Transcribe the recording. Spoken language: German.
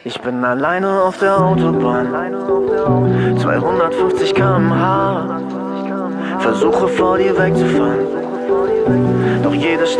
Ich bin alleine auf der Autobahn, 250 km/h. Versuche vor dir wegzufahren, doch jede